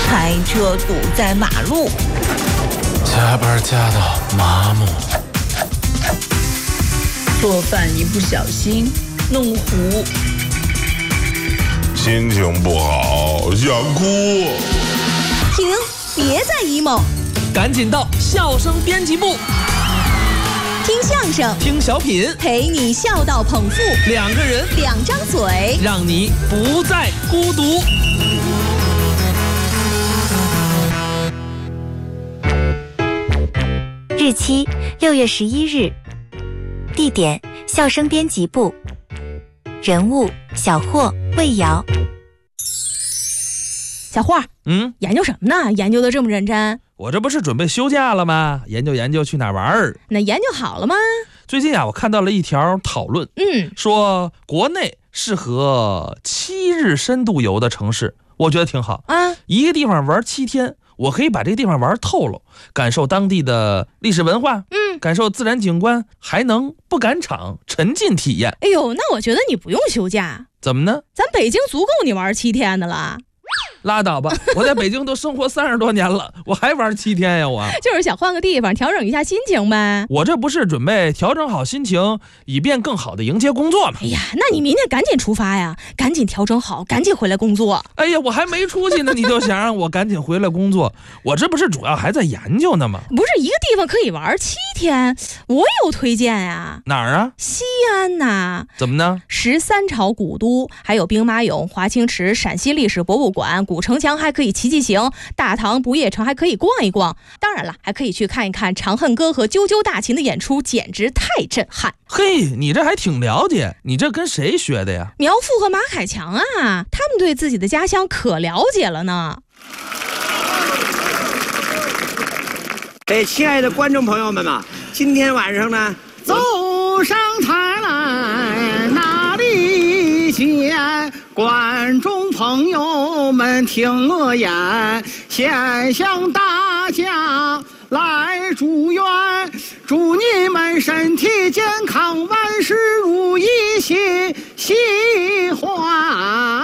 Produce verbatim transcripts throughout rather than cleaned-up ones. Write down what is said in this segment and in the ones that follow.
开车堵在马路， 加班加到麻木， 做饭一不小心弄糊， 心情不好想哭。 停，别再 emo， 赶紧到笑声编辑部， 听相声， 听小品， 陪你笑到捧腹， 两个人， 两张嘴， 让你不再孤独。 日期六月十一日，地点笑声编辑部，人物小霍、魏瑶。 小霍， 嗯， 研究什么呢？研究的这么认真？ 我这不是准备休假了吗？研究研究去哪儿玩儿。 那研究好了吗？ 最近啊，我看到了一条讨论， 嗯， 说国内适合七日深度游的城市，我觉得挺好啊。 一个地方玩七天，我可以把这个地方玩透了，感受当地的历史文化， 嗯， 感受自然景观，还能不赶场，沉浸体验。 哎呦，那我觉得你不用休假。 怎么呢？ 咱北京足够你玩七天的了。 拉倒吧，我在北京都生活三十多年了，我还玩七天呀？我就是想换个地方调整一下心情呗。 我这不是准备调整好心情，以便更好的迎接工作吗？ 哎呀，那你明天赶紧出发呀，赶紧调整好，赶紧回来工作。 哎呀，我还没出去呢，你就想让我赶紧回来工作？我这不是主要还在研究呢吗？ 不是一个地方可以玩七天，我有推荐呀。 哪儿啊？ 西安呐。 怎么呢？ 十三朝古都，还有兵马俑、华清池、陕西历史博物馆、古城墙还可以骑骑行，大唐不夜城还可以逛一逛。当然了，还可以去看一看《长恨歌》和《啾啾大琴》的演出，简直太震撼。 嘿，你这还挺了解，你这跟谁学的呀？ 苗阜和马凯强啊，他们对自己的家乡可了解了呢。 哎，亲爱的观众朋友们嘛，今天晚上呢， 走上台来哪里见？观众朋友们听我言，先向大家来祝愿，祝你们身体健康，万事如意，喜喜欢。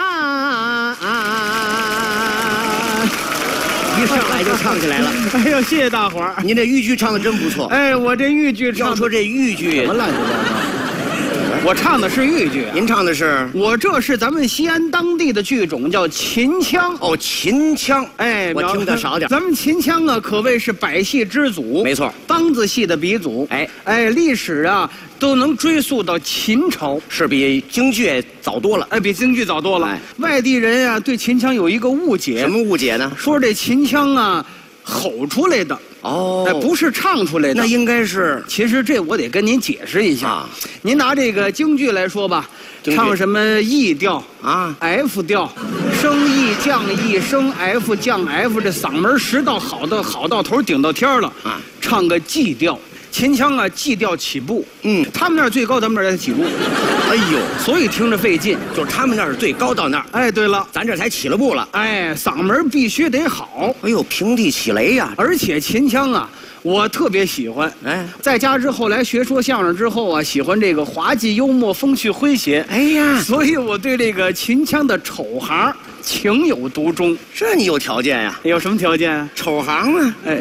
一上来就唱起来了。 哎呦，谢谢大伙儿！ 您这豫剧唱的真不错。 哎，我这豫剧唱， 要说这豫剧什么乱七八糟？我唱的是豫剧、啊， 您唱的是？ 我这是咱们西安当地的剧种，叫秦腔。 哦，秦腔， 哎， 我听得少点。 咱们秦腔啊，可谓是百戏之祖， 没错， 梆子戏的鼻祖。 哎哎，历史啊都能追溯到秦朝， 是比京剧早多了。 哎，比京剧早多了。 哎、 外地人啊对秦腔有一个误解， 什么误解呢？ 说这秦腔啊吼出来的。 哦， 哎，不是唱出来的， 那应该是。 其实这我得跟您解释一下啊。您拿这个京剧来说吧，唱什么 E 调啊 ，F 调，升 E 降 E 升 F 降 F， 这嗓门实到好到好到头顶到天了啊。唱个 G 调，秦腔啊 G 调起步， 嗯， 他们那儿最高，咱们这儿才起步。 哎呦， 所以听着费劲， 就是他们那儿是最高到那儿。 哎，对了， 咱这才起了步了。 哎，嗓门必须得好。 哎呦，平地起雷呀！ 而且秦腔啊，我特别喜欢。哎，在家之后来学说相声之后啊，喜欢这个滑稽幽默、风趣诙谐。 哎呀， 所以我对这个秦腔的丑行情有独钟。 这你有条件呀？ 有什么条件啊？ 丑行啊！ 哎。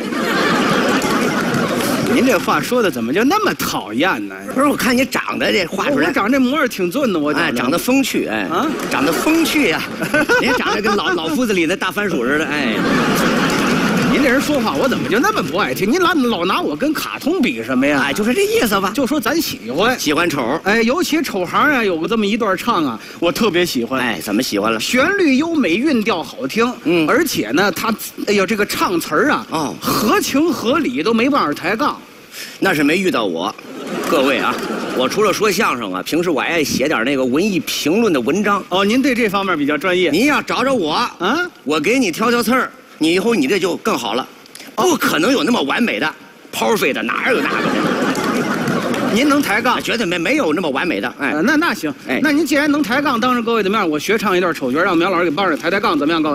您这话说的怎么就那么讨厌呢？ 不是，我看你长得这画出来， 我长这模样挺俊的，我哎，长得风趣，哎啊，长得风趣呀，您长得跟老老夫子里的大番薯似的，哎。 您这人说话我怎么就那么不爱听？您老老拿我跟卡通比什么呀？ 哎，就是这意思吧。 就说咱喜欢喜欢丑， 哎，尤其丑行啊，有个这么一段唱啊，我特别喜欢。 哎，怎么喜欢了？ 旋律优美，韵调好听，嗯，而且呢，他哎呦这个唱词儿啊， 哦， 合情合理，都没办法抬杠。 那是没遇到我，各位啊，我除了说相声啊，平时我还爱写点那个文艺评论的文章。 哦，您对这方面比较专业。 您要找找我啊，我给你挑挑刺儿，你以后你这就更好了。不可能有那么完美的、perfect的，哪有那个的？ 您能抬杠？ 绝对没没有那么完美的。哎， 呃、那那行，哎，那您既然能抬杠，当着各位的面，我学唱一段丑角，让苗老师给帮着抬抬杠，怎么样，各位？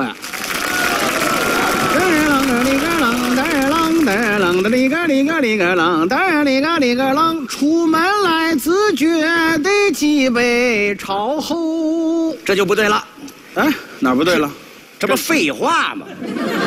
出门来自觉得脊背朝后， 这就不对了。 哎，哪儿不对了？ 这不废话吗？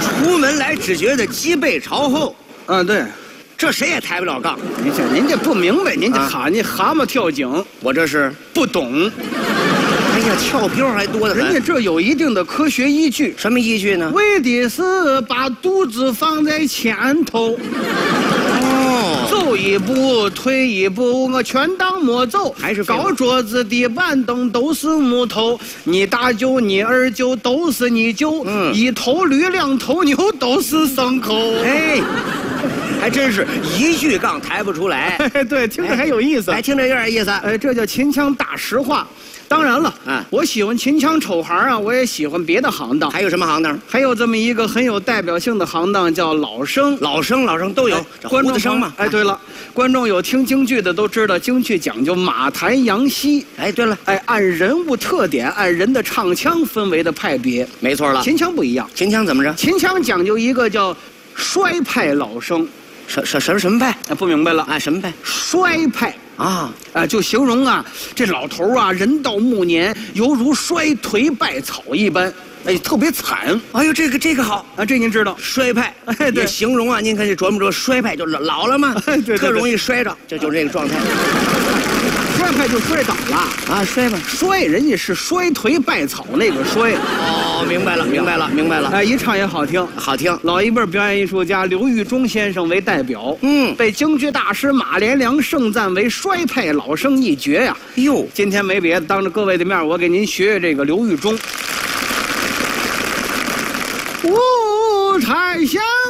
出门来只觉得脊背朝后。 啊，对， 这谁也抬不了杠。 您这您这不明白，您这哈、啊、你蛤蟆跳井， 我这是不懂。 哎呀，翘飘还多得很。 人家这有一定的科学依据。 什么依据呢？ 为的是把肚子放在前头。哦，走一步退一步，我全当没走。 还是高桌子地板凳都是木头，你大舅你二舅都是你舅，嗯，一头驴两头牛都是牲口。 哎。还真是一句杠抬不出来。 对，听着还有意思， 还听着有点意思。 哎，这叫秦腔大实话。当然了，啊，我喜欢秦腔丑行啊，我也喜欢别的行当。 还有什么行当？ 还有这么一个很有代表性的行当，叫老生。 老生，老生都有。 哎、观众生嘛。 哎，对了，观众有听京剧的都知道，京剧讲究马台扬膝。 哎，对了， 哎，按人物特点，按人的唱腔分为的派别。 没错了。 秦腔不一样。 秦腔怎么着？ 秦腔讲究一个叫衰派老生。 什什什么什么派？ 哎，不明白了啊？什么派？ 衰派啊！ 啊，就形容啊，这老头啊，人到暮年，犹如衰颓败草一般，哎，特别惨。 哎呦，这个这个好啊，这您知道， 衰派， 哎，对， 也形容啊，您看这琢磨琢磨，衰派就老老了嘛， 对对， 特容易摔着，就就这个状态。 衰派就摔倒了啊，衰吧， 衰，人家是衰颓败草那个衰。 哦，明白了，明白了，明白了。 哎，一唱也好听， 好听。 老一辈表演艺术家刘玉忠先生为代表，嗯，被京剧大师马连良盛赞为衰派老生一绝呀。 哟， 今天没别的，当着各位的面，我给您学学这个刘玉忠。五台香。